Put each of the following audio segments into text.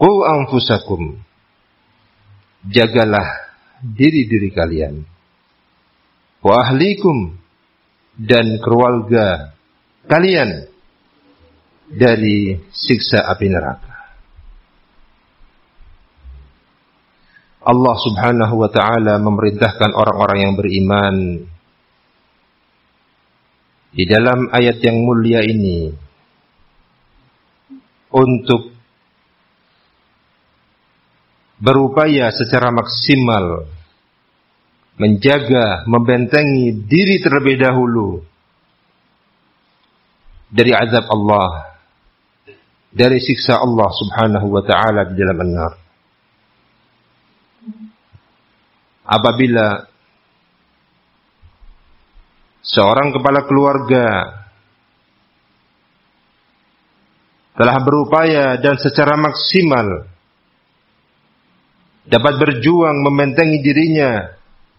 Qu anfusakum, jagalah diri-diri kalian, wa ahlikum, dan keluarga kalian dari siksa api neraka. Allah Subhanahu wa ta'ala memerintahkan orang-orang yang beriman di dalam ayat yang mulia ini untuk berupaya secara maksimal menjaga, membentengi diri terlebih dahulu dari azab Allah, dari siksa Allah Subhanahu wa ta'ala di dalam an-nar. Apabila seorang kepala keluarga telah berupaya dan secara maksimal dapat berjuang membentengi dirinya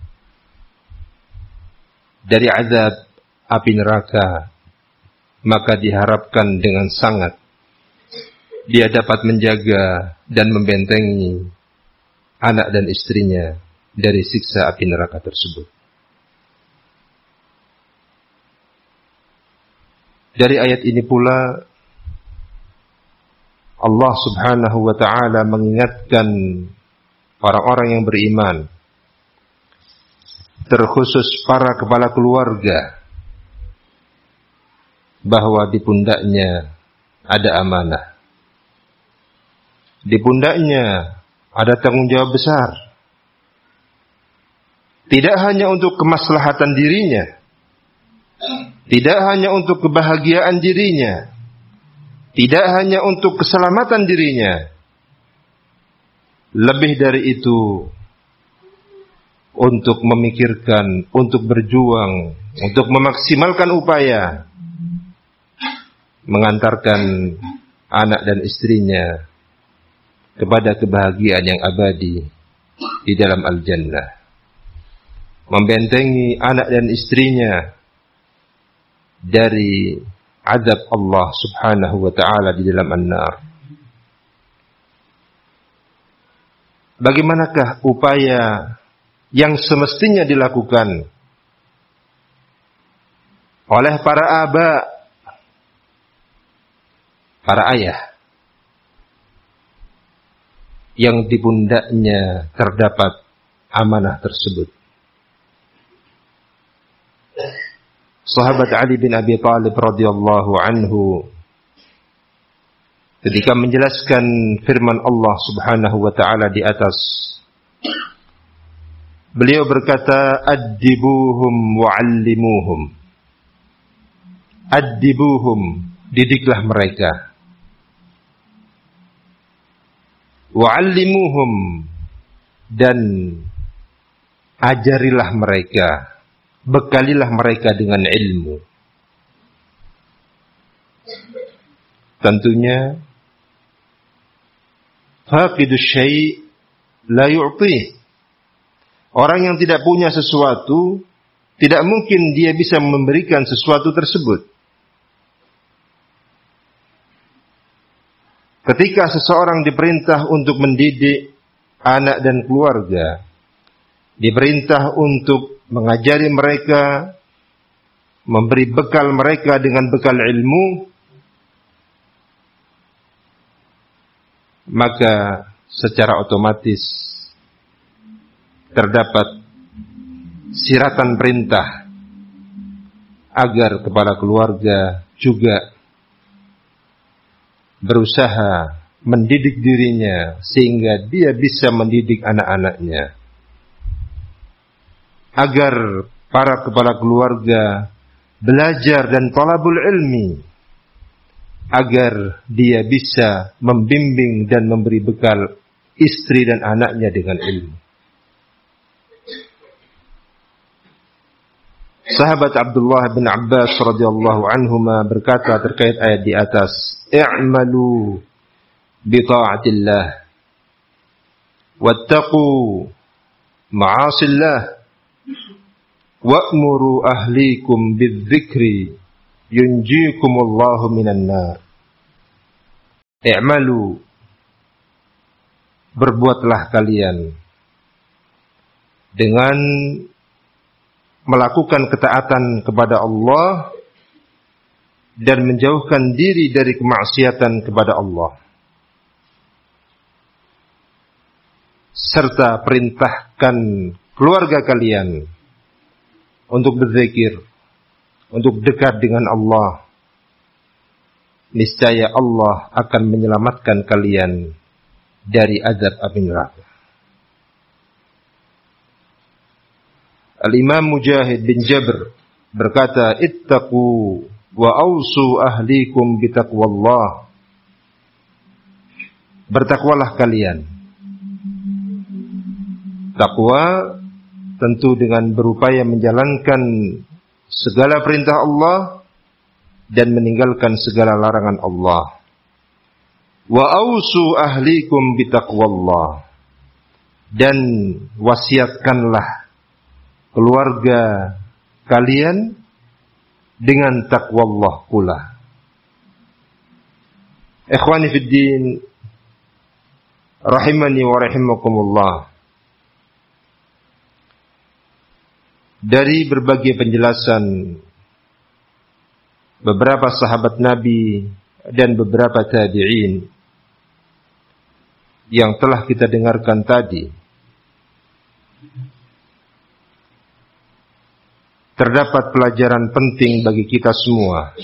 dari azab api neraka, maka diharapkan dengan sangat dia dapat menjaga dan membentengi anak dan istrinya dari siksa api neraka tersebut. Dari ayat ini pula Allah Subhanahu wa ta'ala mengingatkan orang-orang yang beriman, terkhusus para kepala keluarga, bahwa di pundaknya ada amanah. Di pundaknya ada tanggung jawab besar. Tidak hanya untuk kemaslahatan dirinya, tidak hanya untuk kebahagiaan dirinya, tidak hanya untuk keselamatan dirinya. Lebih dari itu, untuk memikirkan, untuk berjuang, untuk memaksimalkan upaya mengantarkan anak dan istrinya kepada kebahagiaan yang abadi di dalam al-jannah. Membentengi anak dan istrinya dari azab Allah Subhanahu wa ta'ala di dalam an-nar. Bagaimanakah upaya yang semestinya dilakukan oleh para aba, para ayah, yang di pundaknya terdapat amanah tersebut? Sahabat Ali bin Abi Thalib radhiyallahu anhu ketika menjelaskan firman Allah Subhanahu wa ta'ala di atas, beliau berkata, addibuhum wa'allimuhum. Addibuhum, didiklah mereka. Wa'allimuhum, dan ajarilah mereka, bekalilah mereka dengan ilmu. Tentunya faqidus syai' la yu'ti. Orang yang tidak punya sesuatu, tidak mungkin dia bisa memberikan sesuatu tersebut. Ketika seseorang diperintah untuk mendidik anak dan keluarga, diperintah untuk mengajari mereka, memberi bekal mereka dengan bekal ilmu, maka secara otomatis terdapat siratan perintah agar kepala keluarga juga berusaha mendidik dirinya sehingga dia bisa mendidik anak-anaknya, agar para kepala keluarga belajar dan talabul ilmi, agar dia bisa membimbing dan memberi bekal istri dan anaknya dengan ilmu. Sahabat Abdullah bin Abbas radhiyallahu anhuma berkata terkait ayat di atas, i'malu bi ta'atillah wattaqu ma'asillah wa'muru ahlikum bidzikri yunjikumullahu minan nar. I'malu, berbuatlah kalian dengan melakukan ketaatan kepada Allah dan menjauhkan diri dari kemaksiatan kepada Allah, serta perintahkan keluarga kalian untuk berzikir, untuk dekat dengan Allah. Niscaya Allah akan menyelamatkan kalian dari azab api neraka. Al-Imam Mujahid bin Jabr berkata, ittaqu wa awsu ahlikum bitaqwallah. Bertakwalah kalian. Takwa tentu dengan berupaya menjalankan segala perintah Allah dan meninggalkan segala larangan Allah. Wa awsu ahlikum bitaqwallah. Dan wasiatkanlah keluarga kalian dengan taqwallah pula. Ikhwani fid din, rahimani wa rahimakumullah. Dari berbagai penjelasan beberapa sahabat Nabi dan beberapa tabi'in yang telah kita dengarkan tadi, terdapat pelajaran penting bagi kita semua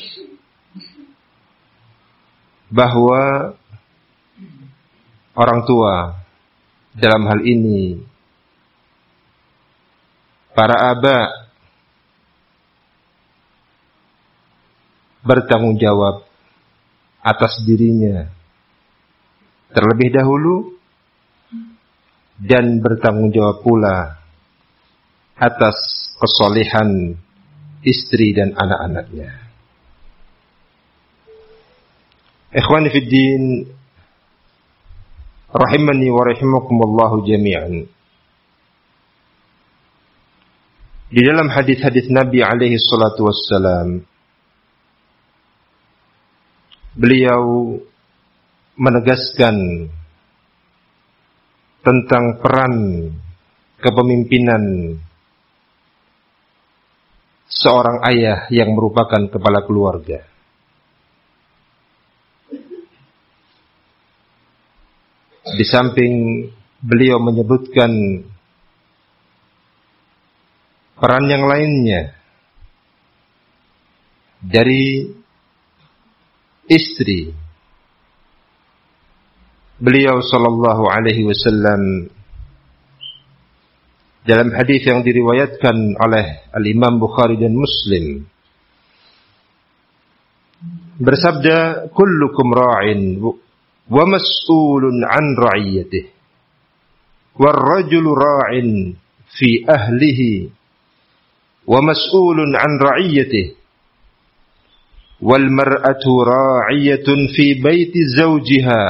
bahwa orang tua, dalam hal ini para aba, bertanggung jawab atas dirinya terlebih dahulu dan bertanggung jawab pula atas kesalehan istri dan anak-anaknya. Ikhwani fid din, rahimani wa rahimakumullahu jami'an. Di dalam hadis-hadis Nabi alaihi salatu wassalam, beliau menegaskan tentang peran kepemimpinan seorang ayah yang merupakan kepala keluarga. Di samping beliau menyebutkan peran yang lainnya dari istri, beliau sallallahu alaihi wasallam dalam hadis yang diriwayatkan oleh Al-Imam Bukhari dan Muslim bersabda, kullukum ra'in wa mas'ulun an ra'iyatihi war rajulu ra'in fi ahlihi wa mas'ulun an ra'iyatihi wal mar'atu ra'iyatun fi baiti zawjiha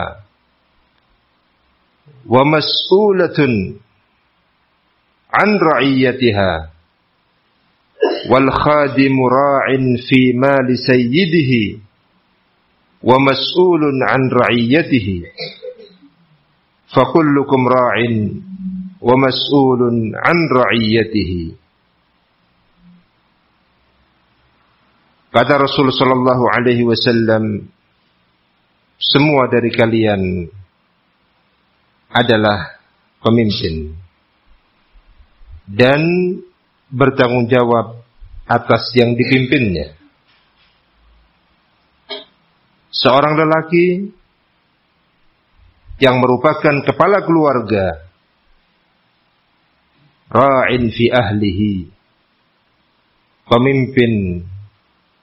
wa mas'ulatun an ra'iyatiha wal khadimu ra'in fi mali sayyidihi wa mas'ulun an ra'iyatihi fa kullukum ra'in wa mas'ulun an ra'iyatihi. Kata Rasul sallallahu alaihi wasallam, semua dari kalian adalah pemimpin dan bertanggung jawab atas yang dipimpinnya. Seorang lelaki yang merupakan kepala keluarga, ra'in fi ahlihi, pemimpin